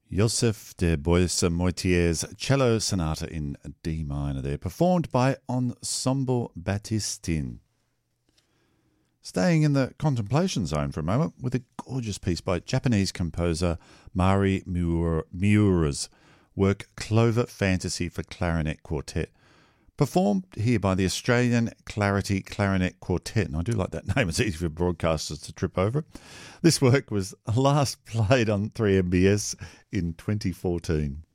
Joseph de Boissemoitier's Cello Sonata in D minor there, performed by Ensemble Baptistin. Staying in the contemplation zone for a moment with a gorgeous piece by Japanese composer Mari Miura's work Clover Fantasy for Clarinet Quartet, performed here by the Australian Clarity Clarinet Quartet. And I do like that name, it's easy for broadcasters to trip over it. This work was last played on 3MBS in 2014.